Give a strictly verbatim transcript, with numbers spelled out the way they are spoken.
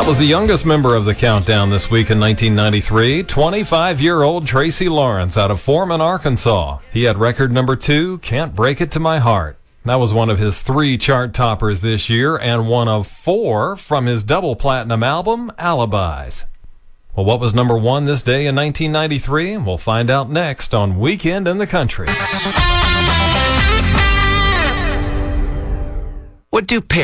Was the youngest member of the countdown this week in nineteen ninety-three, twenty-five-year-old Tracy Lawrence out of Foreman, Arkansas. He had record number two, Can't Break It to My Heart. That was one of his three chart toppers this year and one of four from his double platinum album, Alibis. Well, what was number one this day in nineteen ninety-three? We'll find out next on Weekend in the Country. What do